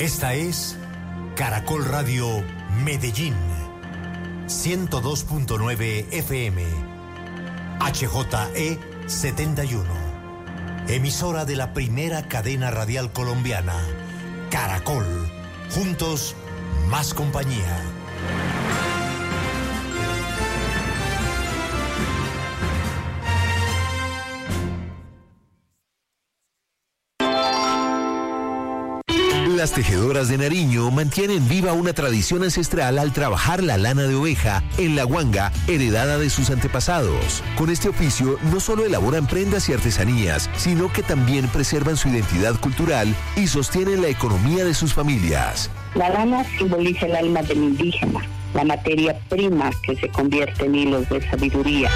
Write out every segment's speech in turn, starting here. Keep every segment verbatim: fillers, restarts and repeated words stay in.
Esta es Caracol Radio Medellín, ciento dos punto nueve F M, H J E setenta y uno, emisora de la primera cadena radial colombiana, Caracol, juntos más compañía. Las tejedoras de Nariño mantienen viva una tradición ancestral al trabajar la lana de oveja en la guanga heredada de sus antepasados. Con este oficio no solo elaboran prendas y artesanías, sino que también preservan su identidad cultural y sostienen la economía de sus familias. La lana simboliza el alma del indígena, la materia prima que se convierte en hilos de sabiduría.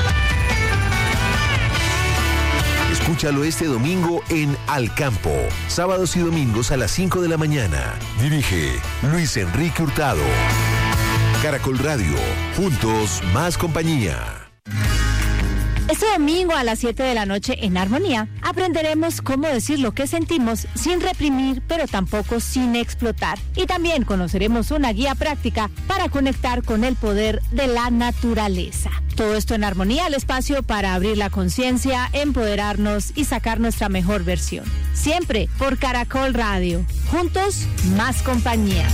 Escúchalo este domingo en Al Campo, sábados y domingos a las cinco de la mañana. Dirige Luis Enrique Hurtado. Caracol Radio, juntos más compañía. Este domingo a las siete de la noche en Armonía aprenderemos cómo decir lo que sentimos sin reprimir, pero tampoco sin explotar. Y también conoceremos una guía práctica para conectar con el poder de la naturaleza. Todo esto en Armonía, el espacio para abrir la conciencia, empoderarnos y sacar nuestra mejor versión. Siempre por Caracol Radio. Juntos, más compañía.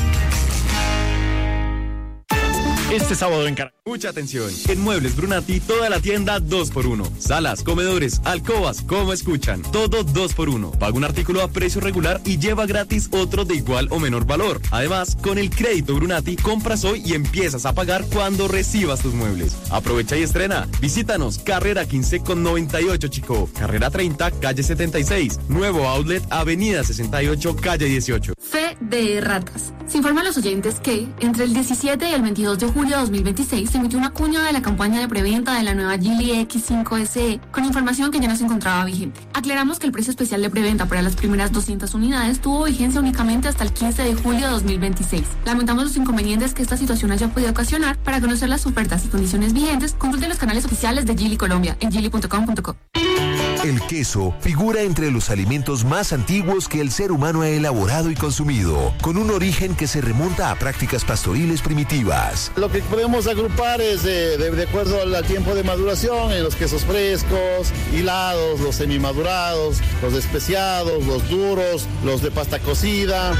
Este sábado en Caracol. Mucha atención. En Muebles Brunati, toda la tienda dos por uno. Salas, comedores, alcobas, como escuchan. Todo dos por uno. Paga un artículo a precio regular y lleva gratis otro de igual o menor valor. Además, con el crédito Brunati, compras hoy y empiezas a pagar cuando recibas tus muebles. Aprovecha y estrena. Visítanos. Carrera quince con noventa y ocho, Chico. Carrera treinta, calle setenta y seis. Nuevo Outlet, Avenida sesenta y ocho, calle dieciocho. Fe de ratas. Se informa a los oyentes que entre el diecisiete y el veintidós de julio de dos mil veintiséis se emitió una cuña de la campaña de preventa de la nueva Geely X cinco S E con información que ya no se encontraba vigente. Aclaramos que el precio especial de preventa para las primeras doscientas unidades tuvo vigencia únicamente hasta el quince de julio de dos mil veintiséis. Lamentamos los inconvenientes que esta situación haya podido ocasionar. Para conocer las ofertas y condiciones vigentes, consulte los canales oficiales de Geely Colombia en geely punto com punto co. El queso figura entre los alimentos más antiguos que el ser humano ha elaborado y consumido, con un origen que se remonta a prácticas pastoriles primitivas. Lo que podemos agrupar es de, de, de acuerdo al tiempo de maduración, en los quesos frescos, hilados, los semimadurados, los especiados, los duros, los de pasta cocida.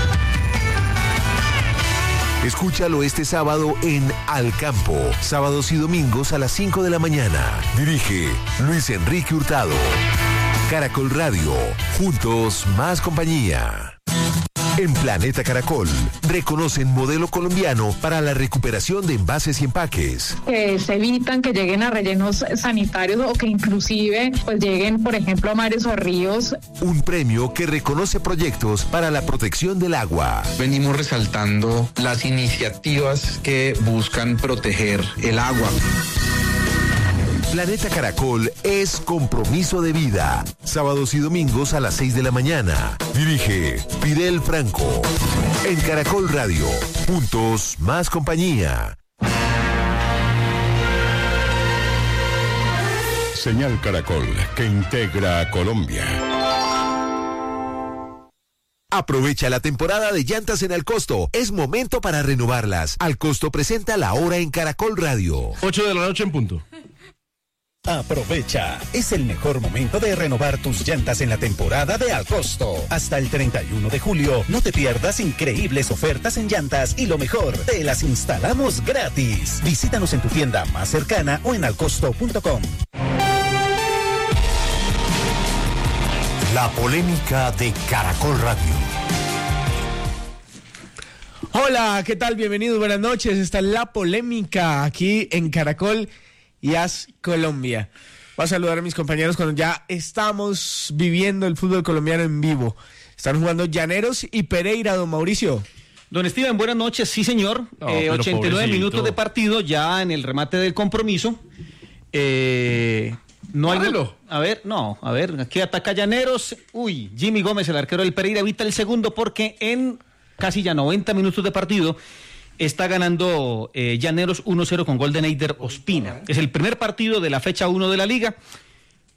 Escúchalo este sábado en Al Campo, sábados y domingos a las cinco de la mañana. Dirige Luis Enrique Hurtado. Caracol Radio, juntos más compañía. En Planeta Caracol, reconocen modelo colombiano para la recuperación de envases y empaques. Que se evitan que lleguen a rellenos sanitarios o que inclusive pues lleguen, por ejemplo, a mares o ríos. Un premio que reconoce proyectos para la protección del agua. Venimos resaltando las iniciativas que buscan proteger el agua. Planeta Caracol es compromiso de vida. Sábados y domingos a las seis de la mañana. Dirige Fidel Franco. En Caracol Radio. Juntos más compañía. Señal Caracol, que integra a Colombia. Aprovecha la temporada de llantas en Alcosto. Es momento para renovarlas. Alcosto presenta La Hora en Caracol Radio. ocho de la noche en punto. Aprovecha, es el mejor momento de renovar tus llantas en la temporada de Alcosto. Hasta el treinta y uno de julio, no te pierdas increíbles ofertas en llantas y lo mejor, te las instalamos gratis. Visítanos en tu tienda más cercana o en alcosto punto com. La polémica de Caracol Radio. Hola, ¿qué tal? Bienvenidos, buenas noches. Esta es La Polémica aquí en Caracol y As Colombia. Voy a saludar a mis compañeros cuando ya estamos viviendo el fútbol colombiano en vivo. Están jugando Llaneros y Pereira, don Mauricio. Don Steven, buenas noches, sí señor. No, eh, ochenta y nueve pobrecito. Minutos de partido ya en el remate del compromiso. Eh, no hay... A ver, no, a ver, aquí ataca Llaneros. Uy, Jimmy Gómez, el arquero del Pereira, evita el segundo porque en casi ya noventa minutos de partido está ganando eh, Llaneros uno cero con gol de Neider Ospina. Es el primer partido de la fecha uno de la liga.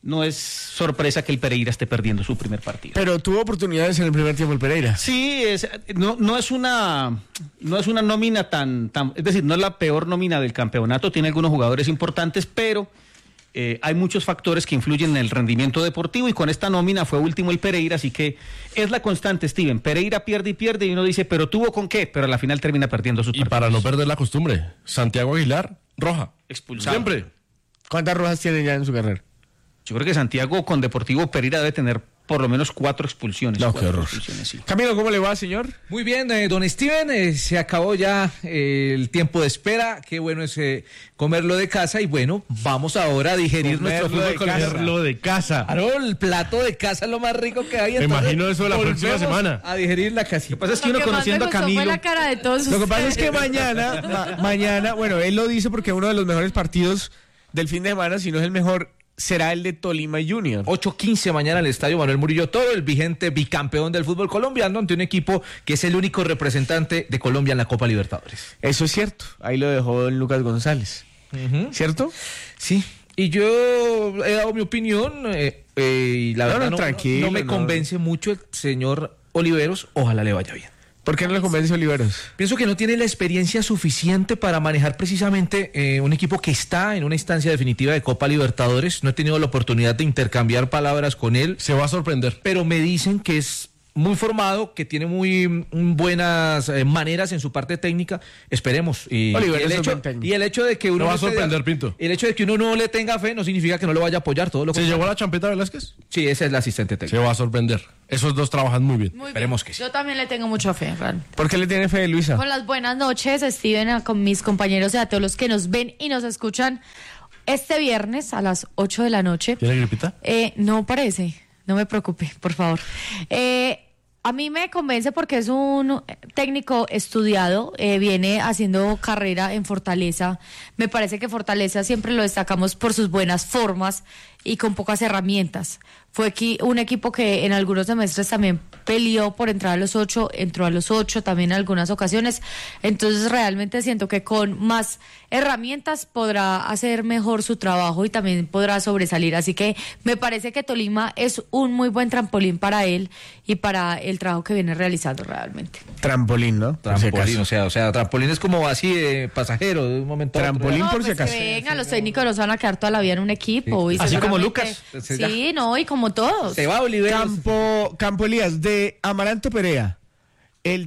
no es sorpresa que el Pereira esté perdiendo su primer partido. Pero tuvo oportunidades en el primer tiempo el Pereira. Sí, es, no, no es una no es una nómina tan, tan, es decir, no es la peor nómina del campeonato, tiene algunos jugadores importantes, pero eh, hay muchos factores que influyen en el rendimiento deportivo y con esta nómina fue último el Pereira, así que es la constante, Steven. Pereira pierde y pierde y uno dice, pero ¿tuvo con qué? Pero a la final termina perdiendo sus Y partidos. para no perder la costumbre, Santiago Aguilar, roja. Expulsado. Siempre. ¿Cuántas rojas tiene ya en su carrera? Yo creo que Santiago con Deportivo Pereira debe tener por lo menos cuatro expulsiones. No, cuatro qué horror. expulsiones, sí. Camilo, ¿cómo le va, señor? Muy bien, eh, don Steven, eh, se acabó ya eh, el tiempo de espera. Qué bueno es eh, comerlo de casa y bueno, vamos ahora a digerir nuestro Comerlo fútbol de colombiano. Comerlo de casa. Claro, el plato de casa es lo más rico que hay. Me entonces imagino eso la próxima volvemos semana. A digerir la casita. Lo que pasa es que uno conociendo a Camilo... Fue la cara de todos Lo que pasa es ustedes. que mañana, ma- mañana, bueno, él lo dice porque uno de los mejores partidos del fin de semana, si no es el mejor, será el de Tolima Junior. ocho quince mañana en el Estadio Manuel Murillo Toro, el vigente bicampeón del fútbol colombiano ante un equipo que es el único representante de Colombia en la Copa Libertadores. Eso es cierto, ahí lo dejó don Lucas González. Uh-huh. ¿Cierto? Sí, y yo he dado mi opinión eh, eh, y la No, verdad no, no, tranquilo, no me no. convence mucho el señor Oliveros, ojalá le vaya bien. ¿Por qué no le convence Oliveros? Pienso que no tiene la experiencia suficiente para manejar precisamente eh, un equipo que está en una instancia definitiva de Copa Libertadores. No he tenido la oportunidad de intercambiar palabras con él. Se va a sorprender. Pero me dicen que es muy formado, que tiene muy mm, buenas eh, maneras en su parte técnica. Esperemos. Y, Oliver y el es hecho, un buen técnico. y el hecho de que uno Lo va a no esté de- sorprender, Pinto. El hecho de que uno no le tenga fe no significa que no lo vaya a apoyar. Todo lo ¿Se contrario. llevó la champeta Velázquez? Sí, ese es el asistente Se técnico. va a sorprender. Esos dos trabajan muy bien. Muy bien. Esperemos que sí. Yo también le tengo mucha fe, Fran. ¿Por qué le tiene fe, Luisa? Con las buenas noches, Steven, a- con mis compañeros y a todos los que nos ven y nos escuchan este viernes a las ocho de la noche. ¿Tiene gripita? Eh, no parece, no me preocupe, por favor. Eh, a mí me convence porque es un técnico estudiado, eh, viene haciendo carrera en Fortaleza. Me parece que Fortaleza siempre lo destacamos por sus buenas formas y con pocas herramientas. Fue aquí un equipo que en algunos semestres también peleó por entrar a los ocho, entró a los ocho también en algunas ocasiones. Entonces realmente siento que con más herramientas podrá hacer mejor su trabajo y también podrá sobresalir. Así que me parece que Tolima es un muy buen trampolín para él y para el trabajo que viene realizando realmente. Trampolín, ¿no? Por si Trampolín, acaso. o sea, o sea, trampolín es como así de pasajero de un momento a otro. Trampolín. No, por si pues acaso. que venga, los técnicos no se van a quedar toda la vida en un equipo. Y Así como seguramente- Lucas. Sí, no, y como todos. Se va Oliveros. Campo, Campo Elías, de Amaranto Perea, el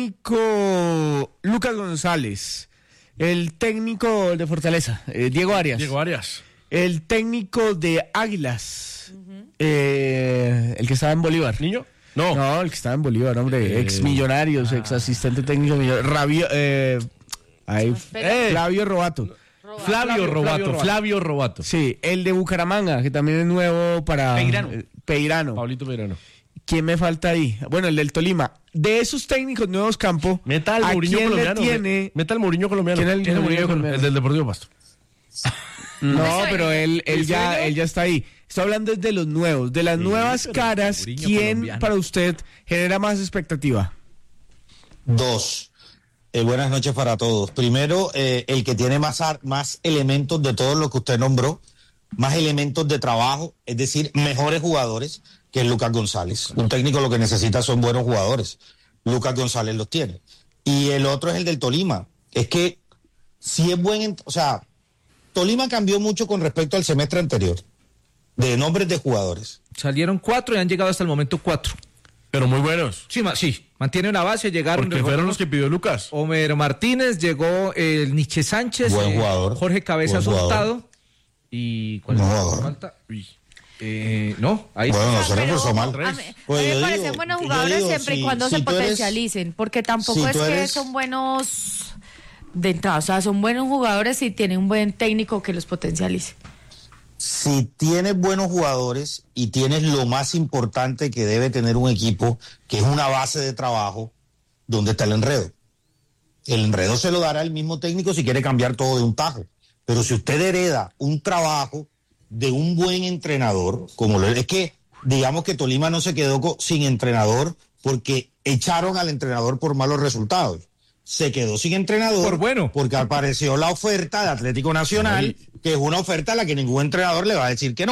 técnico Lucas González, el técnico de Fortaleza, eh, Diego Arias, Diego Arias. el técnico de Águilas, eh, el que estaba en Bolívar. ¿Niño? No. No, el que estaba en Bolívar, hombre, Eh, ex Millonarios, ex asistente técnico millonario, Rabio, eh, ahí, espera. Flavio Robato. Flavio Robato. Robato. Flavio Robato. Sí, el de Bucaramanga, que también es nuevo para... Peirano. eh, Peirano. Pablito Peirano. ¿Quién me falta ahí? Bueno, el del Tolima. De esos técnicos nuevos, Campo, Meta al ¿a Mourinho quién le colombiano. tiene? Meta al Mourinho colombiano. ¿Quién es el ¿Quién Mourinho colombiano? El del Deportivo Pasto. No, sueño. pero él, él, ¿Me ya, sueño? él ya está ahí. Estoy hablando de los nuevos, de las Sí, nuevas pero caras. Mourinho ¿Quién colombiano. para usted genera más expectativa? Dos. Eh, buenas noches para todos. Primero, eh, el que tiene más, ar- más elementos de todo lo que usted nombró, más elementos de trabajo, es decir, mejores jugadores, que es Lucas González. Un técnico lo que necesita son buenos jugadores. Lucas González los tiene. Y el otro es el del Tolima. Es que si es buen, ent- o sea, Tolima cambió mucho con respecto al semestre anterior, de nombres de jugadores. Salieron cuatro y han llegado hasta el momento cuatro. Pero muy buenos. Sí, ma- sí, mantiene una base, llegaron... Porque fueron los que pidió Lucas. Homer Martínez, llegó el Nietzsche Sánchez, Buen eh, jugador. Jorge Cabezas Buen jugador. Hurtado y ¿cuál es Buen el que jugador. falta? Uy. Eh, no, ahí Bueno, no se Pero, reforzó mal. a mí, Pues a mí yo me parecen digo- buenos yo jugadores digo, siempre y si- cuando si se tú eres- potencialicen, porque tampoco si es tú que eres- son buenos de entrada, o sea, son buenos jugadores y tienen un buen técnico que los potencialice. Si tienes buenos jugadores y tienes lo más importante que debe tener un equipo, que es una base de trabajo, ¿dónde está el enredo? El enredo se lo dará el mismo técnico si quiere cambiar todo de un tajo. Pero si usted hereda un trabajo de un buen entrenador, como lo es que digamos que Tolima no se quedó co- sin entrenador porque echaron al entrenador por malos resultados. Se quedó sin entrenador Por bueno. porque apareció la oferta de Atlético Nacional, que es una oferta a la que ningún entrenador le va a decir que no.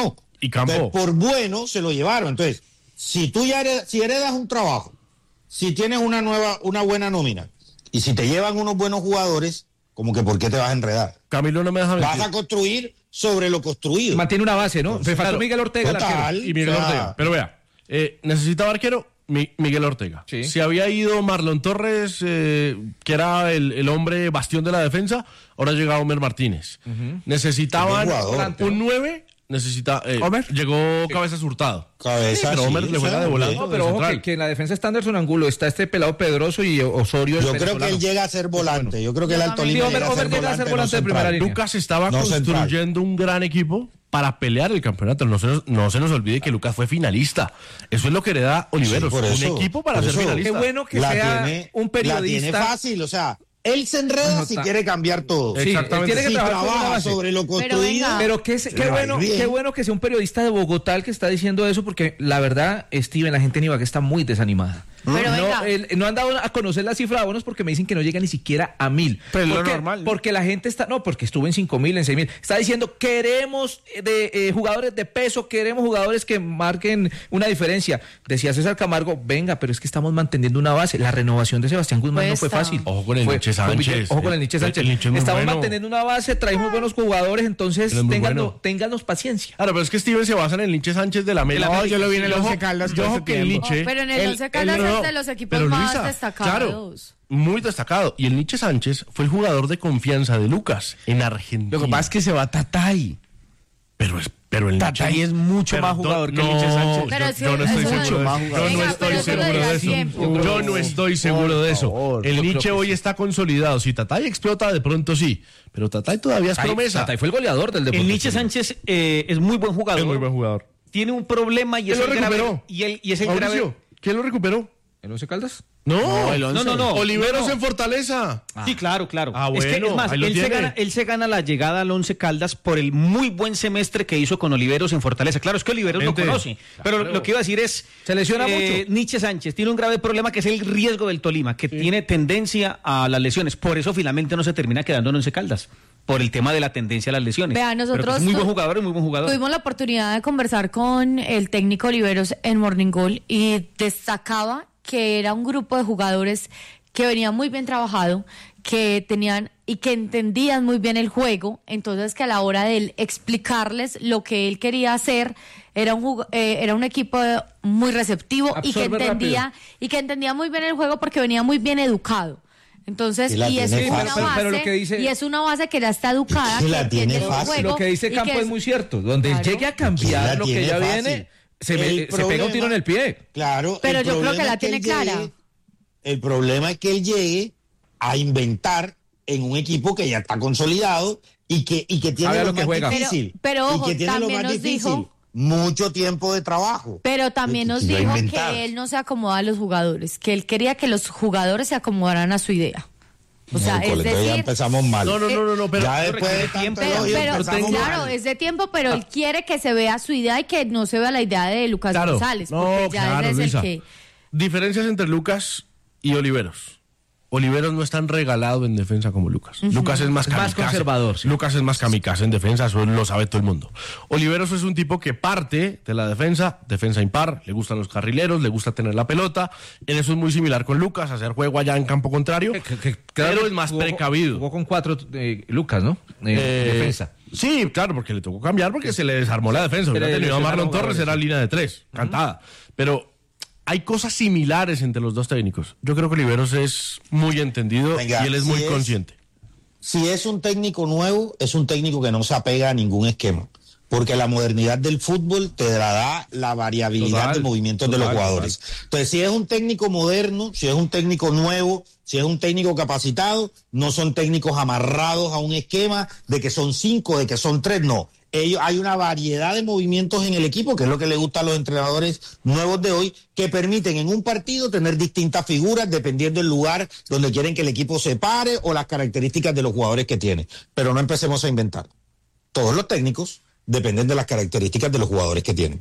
Y Campo. Entonces, por bueno se lo llevaron. Entonces, si tú ya heredas, si heredas un trabajo, si tienes una nueva, una buena nómina, y si te llevan unos buenos jugadores, como que ¿por qué te vas a enredar? Camilo no me deja mentir. Vas a construir sobre lo construido. Mantiene una base, ¿no? Entonces, Se faltó claro, Miguel Ortega. total, Y Miguel o sea, Ortega. Pero vea, eh, necesitaba arquero Mi, Miguel Ortega. Sí. Si había ido Marlon Torres, eh, que era el, el hombre bastión de la defensa, ahora llega Homer Martínez. Uh-huh. Necesitaban jugador, un nueve. Necesita, eh, ¿Homer? Llegó Cabezas Hurtado. Cabezas, Sí, pero sí, Homer le o juega sea, de volante. No, de pero ojo central. que, que en la defensa está Anderson Angulo, está este pelado Pedroso y Osorio. Yo el creo que venezolano. él llega a ser volante. Yo creo que el Alto Sí, Lima Homer- llega a ser Homer llega a ser volante, volante no de primera central. línea. Lucas estaba No construyendo central. un gran equipo para pelear el campeonato. No se, nos, no se nos olvide que Lucas fue finalista. Eso es lo que le da Oliveros. Sí, por eso, un equipo para por ser eso. finalista. Qué bueno que La sea tiene- un La tiene periodista. fácil, o sea, él se enreda No, si ta- quiere cambiar todo. Sí, Exactamente. él tiene que Si trabajar con una trabaja base. sobre lo construido. venga. Pero qué, Se qué le va a ir bueno, bien. qué bueno que sea un periodista de Bogotá el que está diciendo eso, porque la verdad, Steven, la gente en Ibagué está muy desanimada. Pero no, venga. el- no han dado a conocer la cifra de abonos porque me dicen que no llega ni siquiera a mil. Pero es lo ¿Por qué? normal, ¿no? Porque la gente está, no, porque estuvo en cinco mil, en seis mil. Está diciendo, queremos de eh, jugadores de peso, queremos jugadores que marquen una diferencia. Decía César Camargo, venga, pero es que estamos manteniendo una base. La renovación de Sebastián Guzmán no fue Cuesta. fácil. Ojo con el Fue- Nietzsche fue Sánchez. Miguel- Ojo con el Nietzsche El- Sánchez. el Nietzsche es muy Estamos bueno. manteniendo una base, traemos buenos jugadores, entonces Él es muy ténganos, bueno. ténganos paciencia. Claro, pero es que Steven se basa en el Nietzsche Sánchez de la América. No, yo lo vi en el Yo Once ojo- Caldas yo todo ojo ese que el tiempo. Nietzsche... Oh, pero en el él- Once él Caldas no- es de los equipos pero, más Luisa, destacados. Claro, muy destacado. Y el Nietzsche Sánchez fue el jugador de confianza de Lucas en Argentina. Lo que pasa es que se va Tatay. Pero es pero el Tatay Nietzsche- es mucho más Perdón, jugador que el no, Nietzsche Sánchez. yo- Pero yo, sí, no estoy eso seguro es- de más eso. jugador. Yo no Venga, estoy pero eso lo seguro dirá de eso. tiempo. Yo no estoy seguro de eso. favor, El yo Nietzsche creo que hoy sí. está consolidado. Si Tatay explota, de pronto sí. Pero Tatay todavía es Tatay- promesa. Tatay fue el goleador del Deportivo El Nietzsche Tolima. Sánchez eh, es muy buen jugador. Es muy buen jugador. Tiene un problema y ¿Quién es lo el grave. recuperó? Y, el, y es el Mauricio, grave. ¿quién lo recuperó? ¿El Once Caldas? No, No, el No, once. no, no. Oliveros no, no. en Fortaleza. Sí, claro, claro. Ah, es que, bueno, es más, ahí lo él se, tiene. gana, él se gana la llegada al Once Caldas por el muy buen semestre que hizo con Oliveros en Fortaleza. Claro, es que Oliveros lo Gente, conoce. Pero lo que iba a decir es... Se lesiona eh, mucho. Nietzsche Sánchez tiene un grave problema que es el riesgo del Tolima, que tiene tendencia a las lesiones. Por eso finalmente no se termina quedando en Once Caldas. Por el tema de la tendencia a las lesiones. Vea, Pero que nosotros es muy tu- buen jugador, es muy buen jugador. Tuvimos la oportunidad de conversar con el técnico Oliveros en Morning Goal y destacaba que era un grupo de jugadores que venía muy bien trabajado, que tenían y que entendían muy bien el juego, entonces que a la hora de él explicarles lo que él quería hacer era un jug- eh, era un equipo muy receptivo y que Absorbe entendía y que entendía muy bien el juego porque venía muy bien educado. Entonces, Y la y es tiene una fácil. base, Pero lo que dice- y es una base que ya está educada, Sí, que la entiende tiene el fácil. juego Lo que dice y Campo que es muy cierto. Donde él Claro. llegue a Sí, cambiar la lo que tiene ya fácil. viene, se, El me- se pega un problema- tiro en el pie. Claro. Pero el yo creo problema que la es tiene él clara. llegue- el problema es que él llegue a inventar en un equipo que ya está consolidado y que, y que tiene Sabe a lo, lo que más juega. difícil. Pero- pero y ojo, que tiene lo también más nos difícil. dijo- Mucho tiempo de trabajo. Pero también nos Y va a dijo inventar. que él no se acomoda a los jugadores, que él quería que los jugadores se acomodaran a su idea. O sea, Miércoles, es entonces ya decir, empezamos mal. No, no, no, no, no, pero ya después de tanto tiempo, pero, elogio, pero empezamos claro, mal. es de tiempo, pero él quiere que se vea su idea y que no se vea la idea de Lucas Claro. González, No, porque ya claro, ese es Luisa. el que... Diferencias entre Lucas y Oliveros. Oliveros no es tan regalado en defensa como Lucas. Lucas es más Es más kamikaze. conservador, sí. Lucas es más kamikaze en defensa, eso lo sabe todo el mundo. Oliveros es un tipo que parte de la defensa, defensa impar, le gustan los carrileros, le gusta tener la pelota. En eso es muy similar con Lucas, hacer juego allá en campo contrario, Que- que- pero claro, es más jugó- precavido. Jugó con cuatro eh, Lucas, ¿no? Eh, Eh, defensa. Sí, claro, porque le tocó cambiar porque se le desarmó la defensa. Se le Hubiera tenido a lesionaron Marlon Torres, jugadores, era sí. línea de tres, cantada. Pero hay cosas similares entre los dos técnicos. Yo creo que Oliveros es muy entendido Venga, y él es si muy es- consciente. Si es un técnico nuevo, es un técnico que no se apega a ningún esquema. Porque la modernidad del fútbol te la da la variabilidad Total, de movimientos de los total, jugadores. Entonces, si es un técnico moderno, si es un técnico nuevo, si es un técnico capacitado, no son técnicos amarrados a un esquema de que son cinco, de que son tres, no. Ellos, hay una variedad de movimientos en el equipo, que es lo que le gusta a los entrenadores nuevos de hoy, que permiten en un partido tener distintas figuras dependiendo del lugar donde quieren que el equipo se pare o las características de los jugadores que tiene. Pero no empecemos a inventar. Todos los técnicos dependen de las características de los jugadores que tienen.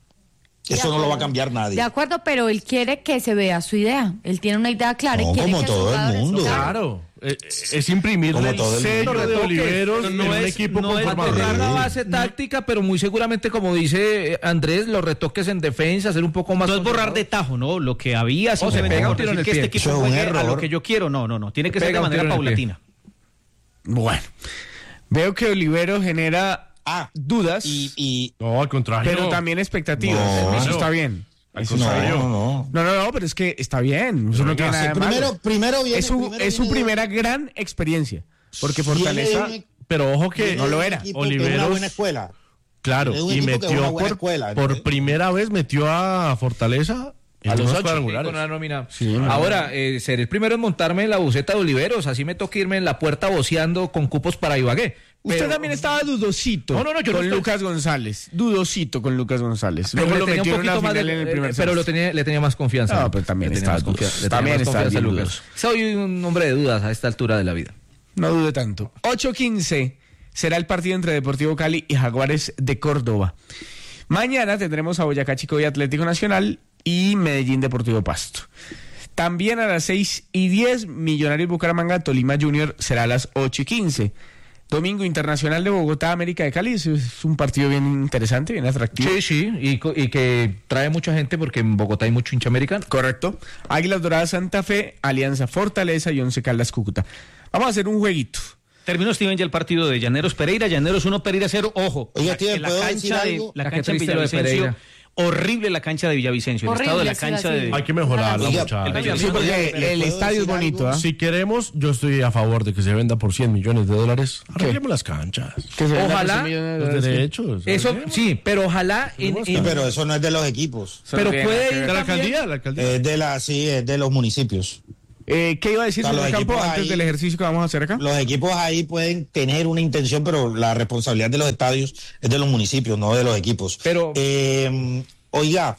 Eso no lo va a cambiar nadie. De acuerdo, pero él quiere que se vea su idea. Él tiene una idea clara No, y quiere como que sus todo el jugadores- mundo. Claro. es, es imprimirle el sello de Oliveros en un equipo no es borrar la base táctica, pero muy seguramente, como dice Andrés, los retoques en defensa, hacer un poco más. No es borrar de tajo, ¿no? Lo que había, o se pega un tiro en el que pie. este equipo juegue a lo que yo quiero. No, no, no. Tiene que ser de manera paulatina. Bueno, veo que Olivero genera ah, dudas. Y, y... No, al contrario. Pero también expectativas. No, eso no. está bien. Eso no, está no, no. No, no, no, pero es que está bien. Eso no, no tiene nada de primero, malo. primero viene, es su, primero es su viene primera de... gran experiencia. Porque Fortaleza. Viene, pero ojo que no lo era. Oliveros. Una buena escuela. Claro, y metió por, escuela, por primera vez metió a Fortaleza. A los ocho, con una nómina. Sí, ahora, eh, seré el primero en montarme en la buceta de Oliveros, así me toca irme en la puerta voceando con cupos para Ibagué. Usted pero... también estaba dudosito no, no, no, yo con no estoy... Lucas González. Dudosito con Lucas González. Pero Luego le lo tenía metió un en una poquito final más de, en el primer eh, pero lo tenía, le tenía más confianza. No, pero también está confianza. También está confianza Lucas. Soy un hombre de dudas a esta altura de la vida. No dude tanto. ocho quince será el partido entre Deportivo Cali y Jaguares de Córdoba. Mañana tendremos a Boyacá Chico y Atlético Nacional y Medellín Deportivo Pasto. También a las seis y diez, Millonarios Bucaramanga, Tolima Junior será a las ocho y quince. Domingo Internacional de Bogotá, América de Cali, es un partido bien interesante, bien atractivo. Sí, sí, y, y que trae mucha gente porque en Bogotá hay mucho hincha americano. Correcto. Águilas Doradas Santa Fe, Alianza Fortaleza y Once Caldas Cúcuta. Vamos a hacer un jueguito. Terminó, Steven, ya el partido de Llaneros Pereira, Llaneros uno, Pereira cero, ojo. Oiga, tío, la, la cancha de la cancha en de Villavicencio. Horrible la cancha de Villavicencio, el estado de la cancha de... Hay que mejorarla, muchachos. Sí, porque el estadio es bonito, ¿eh? Si queremos, yo estoy a favor de que se venda por cien millones de dólares. Arreglemos las canchas. Que se ojalá de los derechos. Eso, sí, pero ojalá... En, en, pero eso no es de los equipos. Pero puede ir de la alcaldía, la alcaldía. Es de la, sí, es de los municipios. Eh, ¿Qué iba a decir sobre el campo antes ahí, del ejercicio que vamos a hacer acá? Los equipos ahí pueden tener una intención, pero la responsabilidad de los estadios es de los municipios, no de los equipos. Pero, eh, oiga,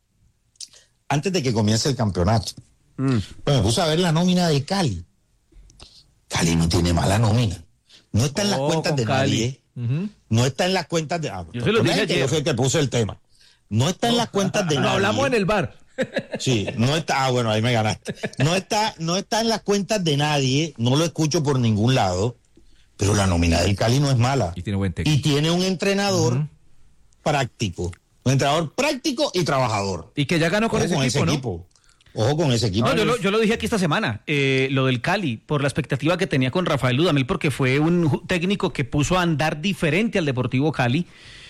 antes de que comience el campeonato, mm. pues me puse a ver la nómina de Cali. Cali no tiene mala nómina. No está en las oh, cuentas de Cali. nadie. Uh-huh. No está en las cuentas de... Ah, yo se lo dije ayer. Yo soy el que puso el tema. No está en las cuentas de no, nadie. Hablamos en el bar. Sí, no está, ah, bueno, ahí me ganaste. No está, no está en las cuentas de nadie, no lo escucho por ningún lado, pero la nómina del Cali no es mala. Y tiene buen técnico. Y tiene un entrenador uh-huh. práctico, un entrenador práctico y trabajador. Y que ya ganó con, Ojo ese, con equipo, ese ¿no? equipo. Ojo con ese equipo. No, yo, lo, yo lo dije aquí esta semana, eh, lo del Cali, por la expectativa que tenía con Rafael Dudamel, porque fue un técnico que puso a andar diferente al Deportivo Cali.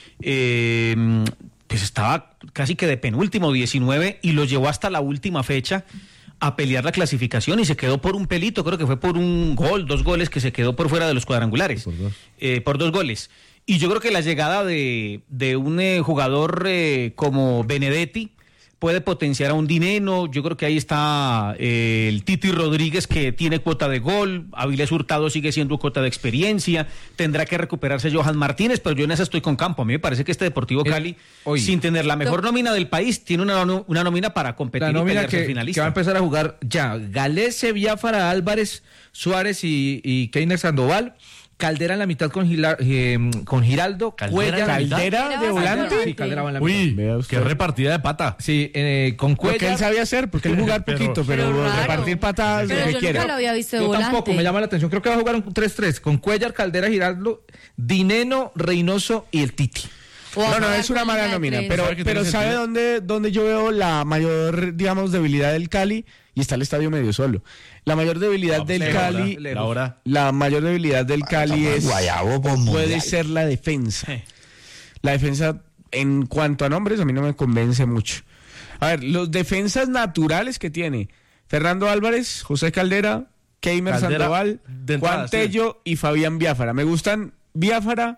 Eh, pues estaba casi que de penúltimo, diecinueve, y lo llevó hasta la última fecha a pelear la clasificación y se quedó por un pelito, creo que fue por un gol, dos goles que se quedó por fuera de los cuadrangulares, por dos, eh, por dos goles. Y yo creo que la llegada de, de un eh, jugador eh, como Benedetti puede potenciar a un Dineno. Yo creo que ahí está eh, el Titi Rodríguez, que tiene cuota de gol. Avilés Hurtado sigue siendo cuota de experiencia. Tendrá que recuperarse Johan Martínez, pero yo en esa estoy con Campo. A mí me parece que este Deportivo Cali, Oye, sin tener la mejor nómina del país, tiene una, una nómina para competir la y pelear que, finalista. que va a empezar a jugar ya Galese, Biafara, Álvarez, Suárez y, y Keiner Sandoval. Caldera en la mitad con, Gila, eh, con Giraldo, Cuellar, Caldera de volante. Sí, Caldera va en la mitad. Uy, qué repartida de pata. Sí, eh, con Cuellar. Lo que él sabía hacer, porque él jugar pero, poquito, pero, pero repartir patadas pero lo que yo quiera. Nunca lo había visto de yo volante. Tampoco, me llama la atención. Creo que va a jugar un tres tres con Cuellar, Caldera, Giraldo, Dineno, Reynoso y el Titi. No, no, es una mala nómina, pero, pero ¿sabe dónde, dónde yo veo la mayor, digamos, debilidad del Cali? Y está el estadio medio solo. La mayor debilidad no, del lejos, Cali, la, hora. la mayor debilidad del Cali es, Guayabo, puede ser la defensa. La defensa, en cuanto a nombres, a mí no me convence mucho. A ver, los defensas naturales que tiene Fernando Álvarez, José Caldera, Keimer Sandoval, Juan Tello sí. y Fabián Biafara. Me gustan Biafara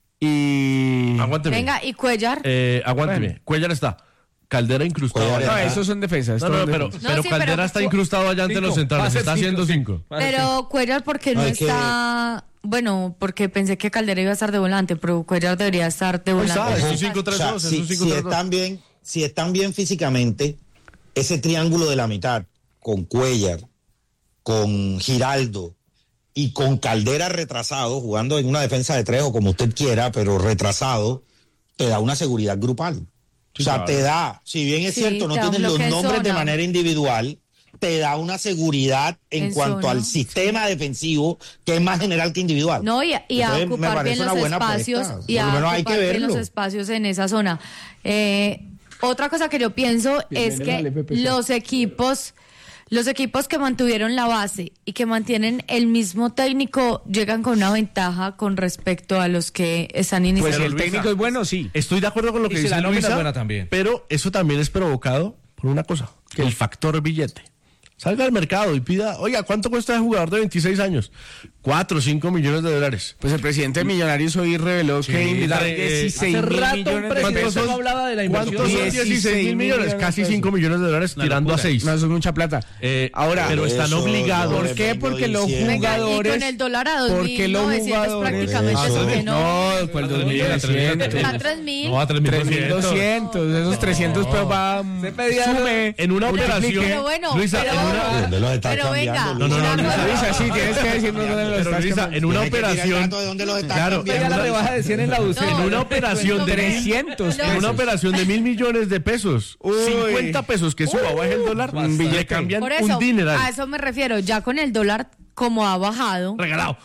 y... Aguánteme. Venga, ¿y Cuellar? Eh, aguánteme. Bueno. Cuellar está. Caldera incrustado. Cuellar, no, esos son defensas. No, no, no, pero, no, pero sí, Caldera pero, está incrustado allá ante los centrales. Está haciendo cinco. Pero Cuellar, porque no, no está... Que... Bueno, porque pensé que Caldera iba a estar de volante, pero Cuellar debería estar de volante. No, es un cinco tres dos. Si, si, están bien, si están bien físicamente, ese triángulo de la mitad, con Cuellar, con Giraldo y con Caldera retrasado, jugando en una defensa de tres o como usted quiera, pero retrasado, te da una seguridad grupal. Sí, o sea, claro. te da, si bien es sí, cierto, no tienes los nombres zona. de manera individual, te da una seguridad en, En cuanto zona. al sistema defensivo que es más general que individual. No, y, y a Entonces, me ocupar parece bien una los buena espacios apuesta. y Por lo a menos hay ocupar que bien los verlo. espacios en esa zona. Eh, otra cosa que yo pienso es que los equipos, los equipos que mantuvieron la base y que mantienen el mismo técnico llegan con una ventaja con respecto a los que están iniciando. Pues el técnico es bueno, sí. Estoy de acuerdo con lo Y que si dice la nómina Luisa, es buena también. pero eso también es provocado por una cosa, que el factor billete. Salga al mercado y pida, oiga, ¿cuánto cuesta el jugador de veintiséis años? cuatro o cinco millones de dólares. Pues el presidente de Millonarios hoy reveló Sí, que invitaron eh, dieciséis hace mil rato un millones de presidente pesos. no hablaba de la inversión. ¿Cuántos son dieciséis mil millones? Casi cinco millones de dólares, Una tirando locura. a seis. No, eso es mucha plata. Eh, Ahora, pero están eso obligados. yo ¿por le qué? vengo Porque los diciendo. Venga, y jugadores... con el dólar a ¿Por dos qué mil los novecientos jugadores? prácticamente Ah, se no. No, pues el dos mil doscientos. Está a tres mil. No, a tres mil tres mil doscientos. Esos trescientos pues va... Se pedía- Sume. En una operación. Pero bueno, Luisa, pero, en una- ¿Dónde los está pero venga, cambiando? No, no, no, una Luisa, cosa- Luisa, sí, tienes que decirnos dónde lo Pero estás Luisa, cambiando. en una Tiene que tirar el operación. dato de dónde los está Claro, cambiando. Ya la rebaja de cien en la U C. No, en una operación de trescientos en una operación de mil millones de pesos, Uy. cincuenta pesos que suba o baje el dólar, Un billete. le cambian Por eso, un dineral. a eso me refiero. Ya con el dólar, como ha bajado, Regalado.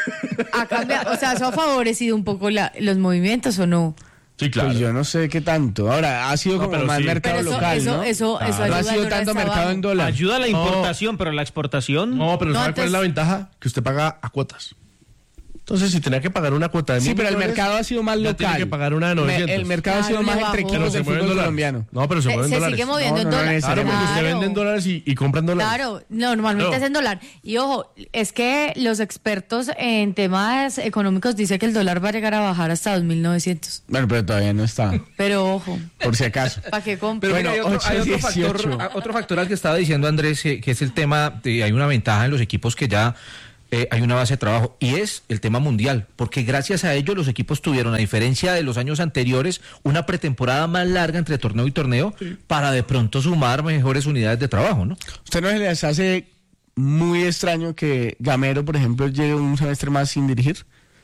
ha cambiado, o sea, eso ha favorecido un poco la- los movimientos, ¿o no? Sí, claro. Pues yo no sé qué tanto. Ahora, ha sido No, como pero más sí. mercado Pero eso- local, eso- ¿no? eso- eso no ayuda ha al sido dólar tanto hasta mercado abajo. en dólar. Ayuda a la No. importación, pero la exportación... No, pero No, ¿sabe cuál es la antes- ventaja? Que usted paga a cuotas. Entonces, si tenía que pagar una cuota de Sí, mil pero el millones, mercado ha sido más ya local. tiene que pagar una de Me- novecientos. El mercado ha Claro, sido más le entre bajó. Pero equipos se de mueve en fútbol dólares. colombiano. No, pero se Se, mueve en se dólares. sigue moviendo No, en no, no dólar. Claro, porque necesariamente. usted Claro. vende en dólares y, y compra en dólares. Claro, normalmente Claro. es en dólar. Y ojo, es que los expertos en temas económicos dicen que el dólar va a llegar a bajar hasta dos mil novecientos. Bueno, pero todavía no está, Pero ojo, por si acaso. ¿para qué compro? Pero Bueno, mira, hay, otro, hay otro ocho dieciocho. factor, a- otro factor al que estaba diciendo Andrés, eh, que es el tema de hay una ventaja en los equipos que ya eh, hay una base de trabajo, y es el tema mundial, porque gracias a ello los equipos tuvieron, a diferencia de los años anteriores, una pretemporada más larga entre torneo y torneo para de pronto sumar mejores unidades de trabajo, ¿no? ¿Usted no se les hace muy extraño que Gamero, por ejemplo, lleve un semestre más sin dirigir?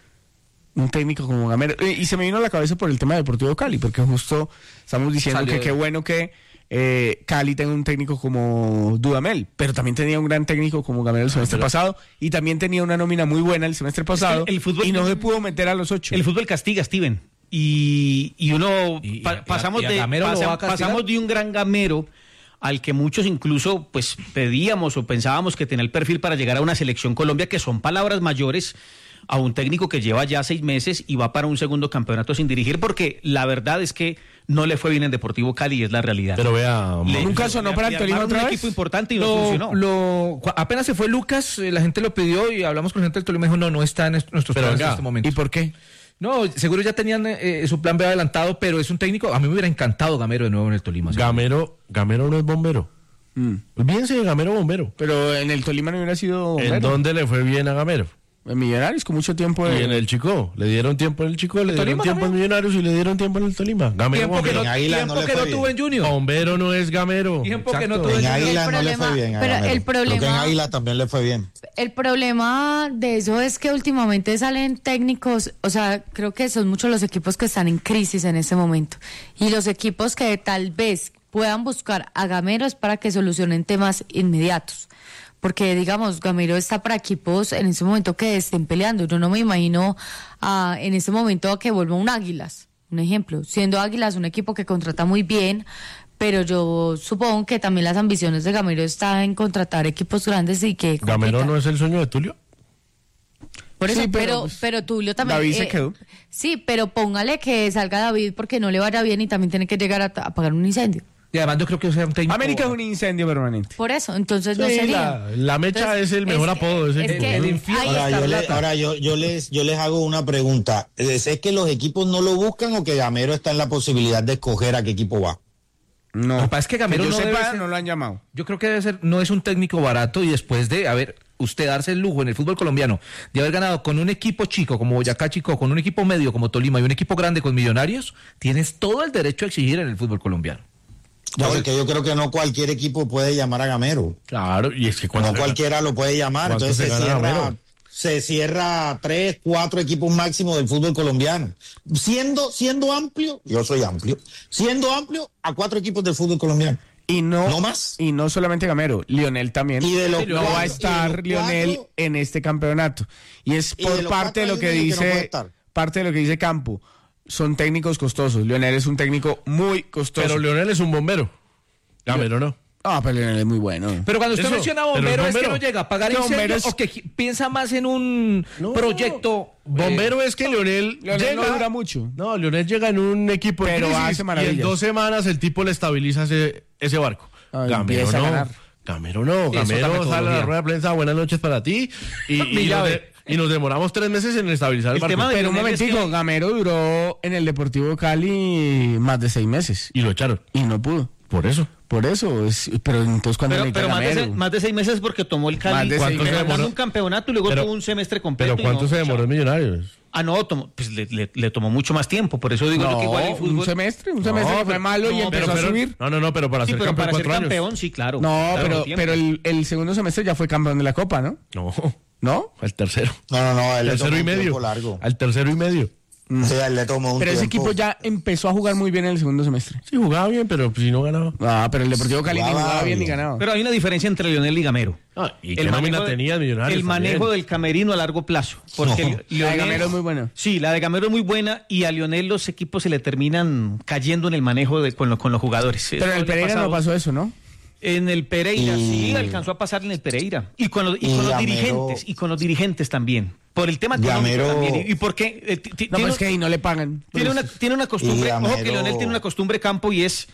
Un técnico como Gamero. Eh, Y se me vino a la cabeza por el tema de Deportivo Cali, porque justo estamos diciendo Salió que de- qué bueno que eh, Cali tenga un técnico como Dudamel, pero también tenía un gran técnico como Gamero el semestre pero- pasado, y también tenía una nómina muy buena el semestre pasado, el fútbol- y no se pudo meter a los ocho. El fútbol castiga, Steven. Y, y uno Y- y pa- a- y a- pasamos y a de Gamero lo pasa- va a castigar. pasamos de un gran gamero al que muchos incluso pues pedíamos o pensábamos que tenía el perfil para llegar a una selección Colombia, que son palabras mayores, a un técnico que lleva ya seis meses y va para un segundo campeonato sin dirigir, porque la verdad es que no le fue bien en Deportivo Cali, y es la realidad. Pero vea, Le- ¿Nunca sonó le- para le el Tolima armaron otra un vez? equipo importante y no Lo, funcionó. lo- cu- apenas se fue Lucas, eh, la gente lo pidió y hablamos con gente del Tolima y dijo, no, no está en est- nuestros Pero planes en venga, este momento. ¿Y por qué? No, seguro ya tenían eh, su plan B adelantado, pero es un técnico, a mí me hubiera encantado Gamero de nuevo en el Tolima. ¿sí? Gamero, Gamero no es bombero. Mm. Olvídense de Gamero bombero. Pero en el Tolima no hubiera sido... ¿En Gamero. dónde le fue bien a Gamero? En Millonarios, con mucho tiempo de... Y en el Chico. Le dieron tiempo en el Chico, le dieron Tolima tiempo en también? Millonarios y le dieron tiempo en el Tolima. Gamero Tiempo que bombero. no, En Águila tiempo no le que fue no bien. tuvo en Junior. Bombero no es Gamero. Tiempo que no Exacto. tuvo En en Águila El no le problema- fue bien. a pero Gamero. el problema- Creo que en Águila también le fue bien. El problema de eso es que últimamente salen técnicos, o sea, creo que son muchos los equipos que están en crisis en este momento. Y los equipos que tal vez puedan buscar a Gamero es para que solucionen temas inmediatos. Porque, digamos, Gamero está para equipos en ese momento que estén peleando. Yo no me imagino ah, en ese momento a que vuelva un Águilas, un ejemplo. Siendo Águilas un equipo que contrata muy bien, pero yo supongo que también las ambiciones de Gamero están en contratar equipos grandes y que... ¿Gamero compitan. no es el sueño de Tulio? Por eso, Sí, pero, pero, pues, pero Tulio también... David se eh, quedó. Sí, pero póngale que salga David porque no le vaya bien y también tiene que llegar a, a apagar un incendio. Y además yo creo que sea un técnico... América es un incendio permanente. Por eso, entonces no Sí, sería. la, la mecha Entonces, es el mejor es- apodo de ese es equipo. que El ahí infierno. Ahora, está yo, le- plata. ahora yo, yo les yo les hago una pregunta. ¿Es que los equipos no lo buscan o que Gamero está en la posibilidad de escoger a qué equipo va? No. Lo que pasa es que Gamero yo no sepa, debe ser- no lo han llamado. Yo creo que debe ser, no es un técnico barato, y después de, a ver, usted darse el lujo en el fútbol colombiano de haber ganado con un equipo chico como Boyacá Chico, con un equipo medio como Tolima y un equipo grande con Millonarios, tienes todo el derecho a exigir en el fútbol colombiano. Entonces, que yo creo que no cualquier equipo puede llamar a Gamero. Claro, y es que cuando No cualquiera lo puede llamar. ¿Cuánto Entonces se se gana cierra, Gamero? se cierra tres, cuatro equipos máximo del fútbol colombiano. Siendo, siendo amplio, yo soy amplio, siendo amplio a cuatro equipos del fútbol colombiano. Y no, no más. Y no solamente Gamero, Lionel también. Y de los no cuatro, va a estar Lionel cuatro, en este campeonato. Y es por de parte de lo que dice, que no parte de lo que dice Campo. Son técnicos costosos. Lionel es un técnico muy costoso. Pero Lionel es un bombero. Gamero no. Ah, pero Lionel es muy bueno. Pero cuando usted Eso, menciona bombero, es que no llega a pagar no, incendios es... o que piensa más en un no, proyecto. Bombero eh, es que Lionel, Lionel llega, no dura mucho. No, Lionel llega en un equipo pero crisis, hace maravillas. Y en dos semanas el tipo le estabiliza ese, ese barco. Ay, Gamero no. Gamero no. Sí, Gamero sale a la rueda de prensa, buenas noches para ti. Y, y, nos, de, y nos demoramos tres meses en estabilizar el, el barco. Pero un momentico, es que... Gamero duró en el Deportivo Cali más de seis meses. Y lo echaron. Y no pudo. Por eso. Por eso, es, pero entonces cuando pero, le pero más, de seis, más de seis meses porque tomó el Cali, ganando un campeonato y luego pero, tuvo un semestre completo. Pero ¿cuánto no, se demoró en Millonarios? Ah, no, tomó, pues le, le, le tomó mucho más tiempo, por eso digo no, yo que igual el fútbol... un semestre, un semestre no, fue malo no, y empezó pero, a subir. No, no, no, pero para sí, ser pero campeón para ser campeón, años. sí, claro. No, claro, pero, pero el, el segundo semestre ya fue campeón de la Copa, ¿no? No. ¿No? Al tercero. No, no, no, al tercero y medio. Largo. Al tercero y medio. Sí, él le tomó un pero tiempo. ese equipo ya empezó a jugar muy bien en el segundo semestre. Sí, jugaba bien, pero si no ganaba. Ah, pero el Deportivo Cali ni jugaba bien ni ganaba. Pero hay una diferencia entre Lionel y Gamero. Ah, ¿y qué nómina tenía Millonarios? El manejo también. Del camerino a largo plazo. Porque no. Lionel, la de Gamero es muy buena. Sí, la de Gamero es muy buena y a Lionel los equipos se le terminan cayendo en el manejo de, con, lo, con los jugadores. Pero en el Pereira no pasó eso, ¿no? En el Pereira, y... sí, alcanzó a pasar en el Pereira. Y con, los, y y con los Gamero... dirigentes, y con los dirigentes también. Por el tema económico Gamero... también. Y, y porque... Eh, t- no, pues que ahí no le pagan. Tiene una, tiene una costumbre, Gamero... ojo que Lionel tiene una costumbre, Campo, y es...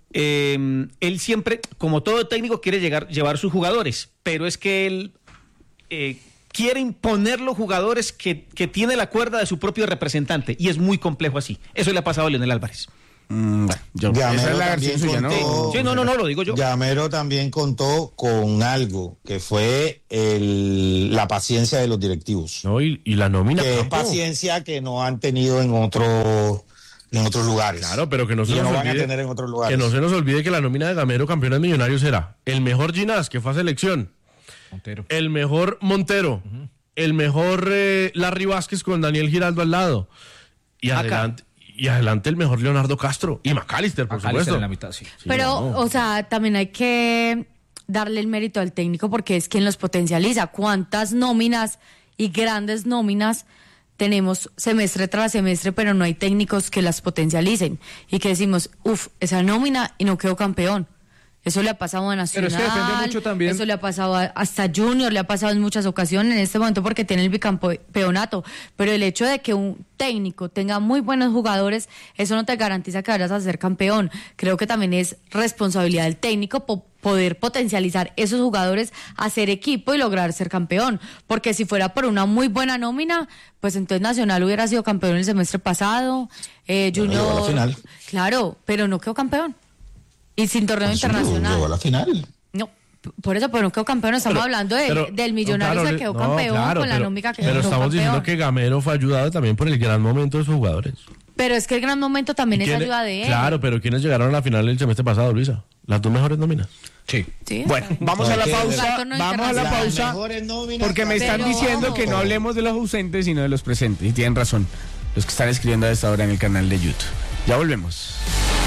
Eh, él siempre, como todo técnico, quiere llegar, llevar sus jugadores, pero es que él eh, quiere imponer los jugadores que, que tiene la cuerda de su propio representante, y es muy complejo así. Eso le ha pasado a Lionel Álvarez. Mm, yo, Gamero esa es la versión suya, ¿no? Sí, no, no, no, lo digo yo. Gamero también contó con algo, que fue el, la paciencia de los directivos. No, y, y la nómina. Que es paciencia que no han tenido en otro... en otros lugares. Claro, pero que no se y nos no olvide, van a tener en otros lugares. Que no se nos olvide que la nómina de Gamero, campeones Millonarios, era el mejor Ginás, que fue a selección, Montero. el mejor Montero, uh-huh. el mejor eh, Larry Vázquez con Daniel Giraldo al lado, y Acá. adelante, y adelante el mejor Leonardo Castro, y McAllister, por McAllister supuesto. En la mitad, sí. Sí, pero, no. o sea, también hay que darle el mérito al técnico porque es quien los potencializa. ¿Cuántas nóminas y grandes nóminas tenemos semestre tras semestre, pero no hay técnicos que las potencialicen y que decimos, uff, esa nómina y no quedó campeón? Eso le ha pasado a Nacional, pero es que depende mucho también. Eso le ha pasado a, hasta Junior, le ha pasado en muchas ocasiones en este momento porque tiene el bicampeonato, pero el hecho de que un técnico tenga muy buenos jugadores, eso no te garantiza que vayas a ser campeón. Creo que también es responsabilidad del técnico po- poder potencializar esos jugadores, hacer equipo y lograr ser campeón, porque si fuera por una muy buena nómina, pues entonces Nacional hubiera sido campeón el semestre pasado, eh, Junior, llegó a la final. Claro, pero no quedó campeón. Y sin torneo Pues internacional. Llegó a la final. No, por eso, pero no quedó campeón. Estamos Pero, hablando de, pero, del Millonario no, claro, que quedó no, campeón claro, con la pero, nómina que Pero quedó estamos campeón. diciendo que Gamero fue ayudado también por el gran momento de sus jugadores. Pero es que el gran momento también es ¿Quién- ayuda de él. Claro, pero ¿quiénes llegaron a la final el semestre pasado, Luisa? Las dos mejores nóminas. Sí. Sí, Bueno, vamos a la Porque pausa, el vamos a la Las pausa, mejores nóminas porque me están pero diciendo vamos. que no hablemos de los ausentes, sino de los presentes, y tienen razón, los que están escribiendo a esta hora en el canal de YouTube. Ya volvemos.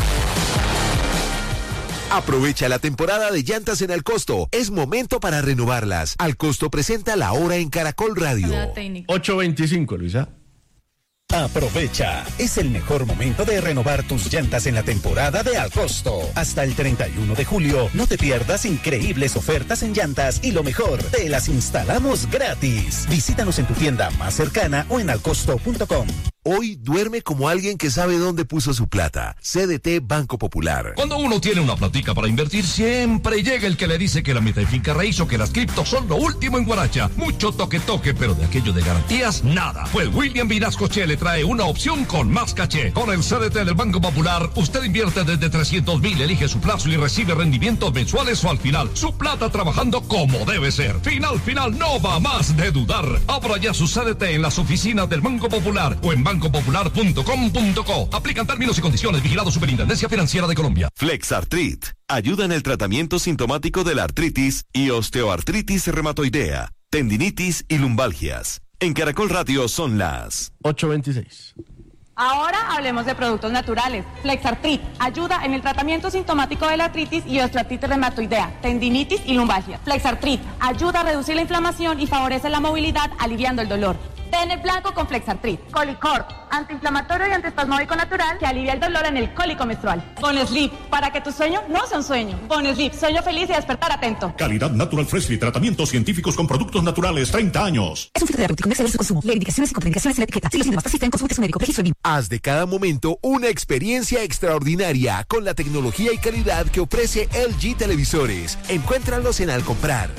Aprovecha la temporada de llantas en Alcosto. Es momento para renovarlas. Alcosto presenta La Hora en Caracol Radio. ocho veinticinco, Luisa. Aprovecha, es el mejor momento de renovar tus llantas en la temporada de Alcosto. Hasta el treinta y uno de julio, no te pierdas increíbles ofertas en llantas y lo mejor, te las instalamos gratis. Visítanos en tu tienda más cercana o en alcosto punto com. Hoy duerme como alguien que sabe dónde puso su plata. C D T Banco Popular. Cuando uno tiene una platica para invertir, siempre llega el que le dice que la meta y finca raíz o que las criptos son lo último en Guaracha. Mucho toque toque, pero de aquello de garantías, nada. Pues William Vinascoche le trae una opción con más caché. Con el C D T del Banco Popular, usted invierte desde trescientos mil, elige su plazo y recibe rendimientos mensuales o al final. Su plata trabajando como debe ser. Final, final, no va más de dudar. Abra ya su C D T en las oficinas del Banco Popular o en banco popular punto com punto co. Aplican términos y condiciones. Vigilado Superintendencia Financiera de Colombia. FlexArtrit ayuda en el tratamiento sintomático de la artritis y osteoartritis reumatoidea, tendinitis y lumbalgias. En Caracol Radio son las ocho veintiséis. Ahora hablemos de productos naturales. Flexartrit ayuda en el tratamiento sintomático de la artritis y osteoartritis reumatoidea, tendinitis y lumbalgia. Flexartrit ayuda a reducir la inflamación y favorece la movilidad, aliviando el dolor. Ten el blanco con Flexartrit. Colicorp, antiinflamatorio y antiespasmódico natural que alivia el dolor en el cólico menstrual. Bonesleep, para que tu sueño no sea un sueño. Bonesleep, sueño feliz y despertar atento. Calidad Natural Freshly, tratamientos científicos con productos naturales, treinta años. Es un fitoterapéutico, no exceder su consumo. Lee indicaciones y contraindicaciones en la etiqueta. Si los síntomas persisten, consulte a su médico. Registro B I M. Haz de cada momento una experiencia extraordinaria con la tecnología y calidad que ofrece L G Televisores. Encuéntralos en Al Comprar.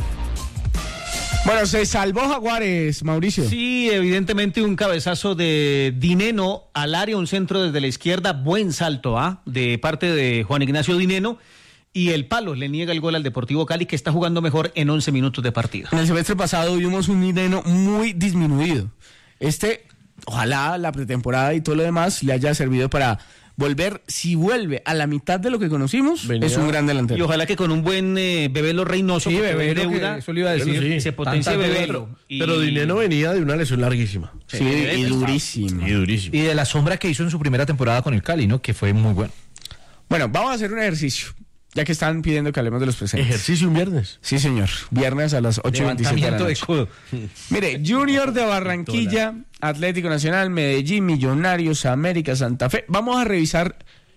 Bueno, se salvó Jaguares, Mauricio. Sí, evidentemente un cabezazo de Dineno al área, un centro desde la izquierda, buen salto, ¿ah? De parte de Juan Ignacio Dineno. Y el palo le niega el gol al Deportivo Cali, que está jugando mejor en once minutos de partido. En el semestre pasado vimos un Dineno muy disminuido. Este, ojalá la pretemporada y todo lo demás le haya servido para volver, si vuelve a la mitad de lo que conocimos, Venía. es un gran delantero. Y ojalá que con un buen eh, Bebelo Reynoso, sí, Bebelo, deuda, que eso le iba a decir, bueno, sí, se potencia Bebelo. Y... Pero Dineno venía de una lesión larguísima. Sí, sí y durísima. Y durísima. Y de la sombra que hizo en su primera temporada con el Cali, ¿no? Que fue muy bueno. Bueno, vamos a hacer un ejercicio. Ya que están pidiendo que hablemos de los presentes. ¿Ejercicio un viernes? Sí, señor. Viernes a las ocho y veintisiete de la noche. De codo. Mire, Junior de Barranquilla, Atlético Nacional, Medellín, Millonarios, América, Santa Fe. Vamos a revisar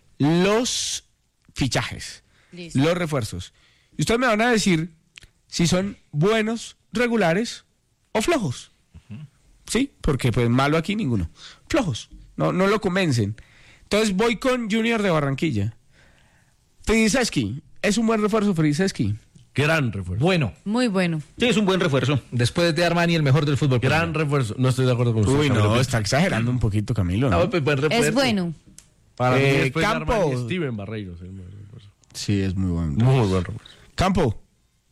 los fichajes, Listo. los refuerzos. Y ustedes me van a decir si son buenos, regulares o flojos. Uh-huh. Sí, porque pues malo aquí ninguno. Flojos, no, no lo convencen. Entonces voy con Junior de Barranquilla. Fridiseski, ¿es un buen refuerzo Fridiseski? Gran refuerzo. Bueno. Muy bueno. Sí, es un buen refuerzo. Después de Armani, el mejor del fútbol. Gran refuerzo. No estoy de acuerdo con usted. Uy, no, está exagerando un poquito, Camilo. ¿no? No, pues buen refuerzo. Es bueno. Para eh, mí después Campo. De Armani, Steven Barreiros. Sí, es muy bueno. Muy buen refuerzo. Campo.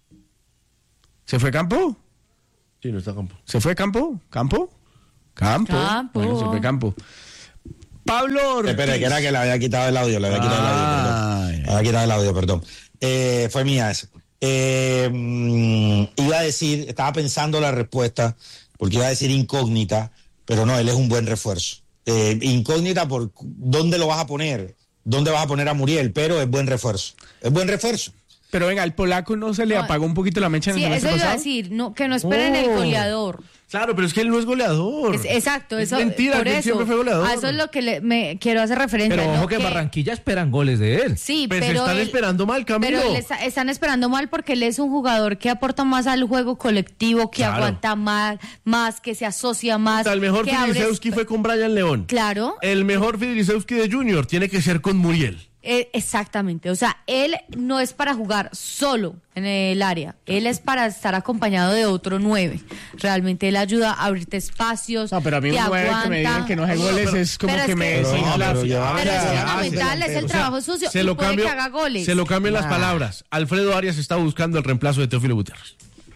¿Se fue Campo? Sí, no está Campo. ¿Se fue Campo? ¿Campo? Campo. Campo. Bueno, se fue Campo. Pablo Ortiz. Espera, que era que le había quitado el audio, le había quitado ah, el audio, perdón. Le había quitado el audio, perdón. Eh, fue mía eso. Eh, mm, iba a decir, estaba pensando la respuesta, porque iba a decir incógnita, pero no, él es un buen refuerzo. Eh, incógnita por dónde lo vas a poner, dónde vas a poner a Muriel, pero es buen refuerzo. Es buen refuerzo. Pero venga, al polaco no se le no, apagó un poquito la mecha en sí, el semestre pasado. Sí, eso iba a decir, no, que no esperen oh. el goleador. Claro, pero es que él no es goleador. Es, exacto, es eso, mentira, por que él eso, siempre fue goleador. A eso es lo que le, me quiero hacer referencia. Pero ojo no que en Barranquilla esperan goles de él. Sí, pues pero están él, esperando mal, Camilo. Pero está, están esperando mal porque él es un jugador que aporta más al juego colectivo, que claro. aguanta más, más, que se asocia más. O sea, el mejor Fidrisewski fue con Brian León. Claro. El mejor Fidrisewski de Junior tiene que ser con Muriel. Eh, exactamente, o sea, él no es para jugar solo en el área, él es para estar acompañado de otro nueve. Realmente él ayuda a abrirte espacios. No, pero a mí un nueve que me digan que no hay goles no, pero, es como que, que me pero, sí, no, la, pero, ya, pero es fundamental, es el trabajo o sea, sucio se y lo puede cambio, que haga goles. Se lo cambian ah. las palabras. Alfredo Arias está buscando el reemplazo de Teófilo Gutiérrez.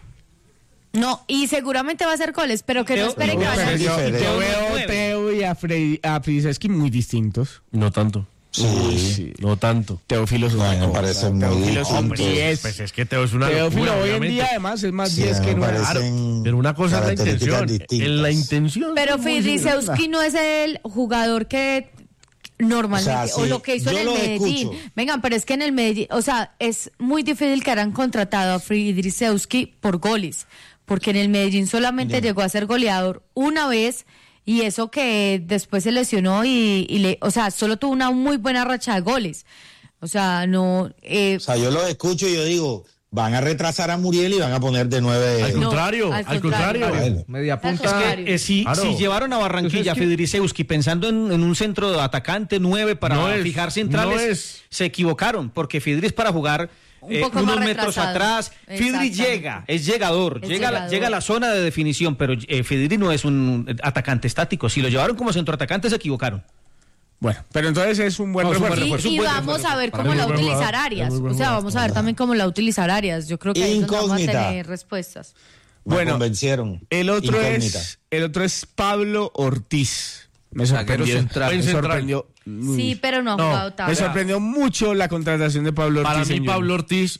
No, y seguramente va a hacer goles, pero que Teo, no esperen no, que vayan. Yo, yo veo a Teo y a Fridiseski muy distintos. No tanto. Sí, sí, no tanto. Teófilo es no, me parece muy Teófilo es un diez. Pues es que Teo es una Teófilo locura, hoy obviamente. en día además es más diez sí, que nueve. Claro, pero una cosa es la intención. Distintas. En la intención. Pero Fidrisewski no es el jugador que normalmente, o, sea, sí, o lo que hizo en el Medellín. Escucho. Vengan, pero es que en el Medellín, o sea, es muy difícil que hayan contratado a Fidrisewski por goles, porque en el Medellín solamente yeah. llegó a ser goleador una vez. Y eso que después se lesionó y, y le, o sea, solo tuvo una muy buena racha de goles. O sea, no... Eh, o sea, yo lo escucho y yo digo, van a retrasar a Muriel y van a poner de nueve... Al contrario, no, al, al contrario. contrario. Bueno. Media punta. Es que, eh, si, claro. si llevaron a Barranquilla a Fidrisewski pensando en, en un centro de atacante nueve para no fijar es, centrales, no es. se equivocaron, porque Fidris para jugar... Un eh, unos metros atrás, Fidri llega, es llegador, es llega, llegador. llega a la zona de definición, pero eh, Fidri no es un atacante estático. Si lo llevaron como centroatacante se equivocaron. Bueno, pero entonces es un buen no, refuerzo. Y, y vamos a ver cómo la va a utilizar Arias. O sea, vamos a ver también cómo la va a utilizar Arias. Yo creo que ahí vamos a tener respuestas. Me bueno, convencieron. El otro es, el otro es Pablo Ortiz. Me sorprendió. Me sorprendió. Sí, pero no ha jugado tanto. Me sorprendió mucho la contratación de Pablo Ortiz. Para mí, Pablo Ortiz,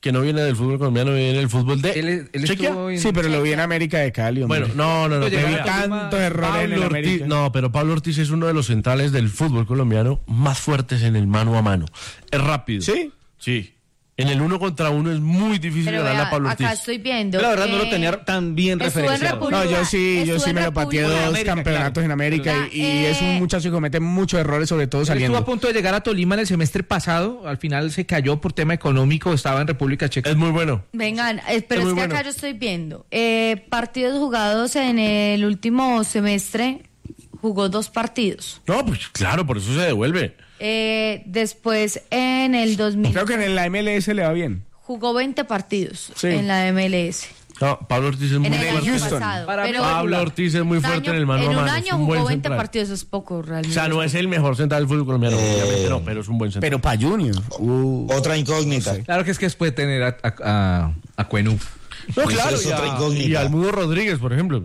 que no viene del fútbol colombiano, viene del fútbol de Él, él Chequia. estuvo en- Sí, pero lo vi en América de Cali, hombre. Bueno, no, no, no. Oye, pero llega vi a Tolima- tantos errores en el Pablo Ortiz, América. no, pero Pablo Ortiz es uno de los centrales del fútbol colombiano más fuertes en el mano a mano. Es rápido. ¿Sí? Sí. En el uno contra uno es muy difícil Pero ganarle vea, a Pablo Ortiz. acá estoy viendo. La verdad no que lo tenía tan bien estuvo en referenciado. República- No, yo sí, yo estuvo sí en me lo pateé República- dos América, campeonatos claro. en América Claro. y, y es un Eh, muchacho que comete muchos errores, sobre todo Él estuvo saliendo. a punto de llegar a Tolima en el semestre pasado, al final se cayó por tema económico, estaba en República Checa. Es muy bueno. Vengan, eh, pero Es es, muy que bueno. acá yo estoy viendo. Eh, partidos jugados en el último semestre, jugó dos partidos. No, pues claro, por eso se devuelve. Eh, después en el dos mil Creo que en la M L S le va bien. jugó veinte partidos Sí. en la M L S. No, Pablo Ortiz es muy En el fuerte. año Houston. pasado. Para mí, pero Pablo Ortiz es muy un fuerte año- en el mano a mano. En un es año un buen jugó veinte central. partidos, eso es poco O realmente. sea, no es el mejor central del fútbol colombiano, Eh, obviamente no, pero es un buen central. Pero para Junior. Uh, Otra incógnita. Claro que es que después de tener a, a, a, a Cuenú. No, Esa claro, es y, otra a, incógnita. y al Mudo Rodríguez, por ejemplo.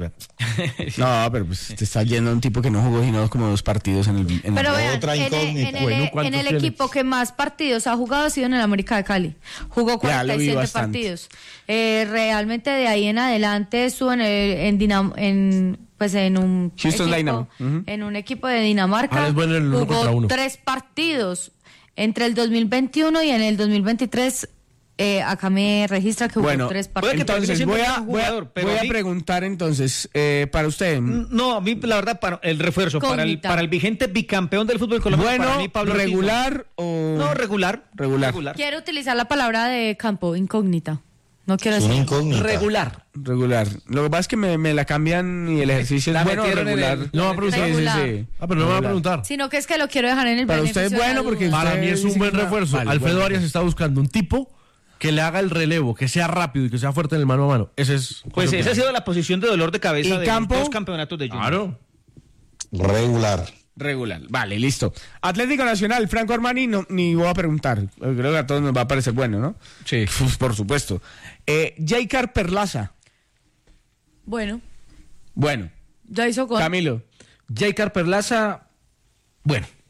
no, pero pues te está yendo un tipo que no jugó sino como dos partidos en el. En Pero el... vean, Otra en el, incógnita. en el- Bueno, en ¿cuántos el tiene? equipo que más partidos ha jugado ha sido en el América de Cali. Jugó Ya, lo cuarenta y vi siete bastante. partidos. Eh, realmente de ahí en adelante estuvo en, el, en, Dinam- en pues en un Houston equipo, Dynamo. Ujú. en un equipo de Dinamarca. Ah, es bueno en el uno jugó contra uno. tres partidos entre el dos mil veintiuno y en el dos mil veintitrés. Eh, acá me registra que jugó Bueno, tres puede que partidos. termine entonces siendo voy un a, buen voy a, jugador, pero voy a a mí- preguntar entonces, eh, para usted, No, a mí la verdad, para el refuerzo, para el, Incógnita. para el vigente bicampeón del fútbol colombiano, bueno, para mí Pablo Ortiz, regular o... No, regular. Regular. Quiero utilizar la palabra de campo, incógnita. No quiero Es una decir. incógnita. Regular. Regular. Lo que pasa es que me, me la cambian y el ejercicio La es bueno o metieron en regular. el- No va a preguntar. Sí, sí, Regular. sí. Ah, pero no me va a preguntar. Sino que es que lo quiero dejar en el Para usted es beneficio de la bueno porque duda. Para usted mí es un dice buen que no- refuerzo. Vale, Alfredo bueno. Arias está buscando un tipo que le haga el relevo, que sea rápido y que sea fuerte en el mano a mano. Ese es. Pues creo esa que- ha sido la posición de dolor de cabeza ¿Y de los Campo? dos campeonatos de Junior. Claro. Regular. Regular. Vale, listo. Atlético Nacional, Franco Armani, no, ni voy a preguntar. Creo que a todos nos va a parecer bueno, ¿no? Sí. Uf, por supuesto. Eh, Jaicar Perlaza. Bueno, Bueno. ya hizo con. Camilo. Jaicar Perlaza, bueno.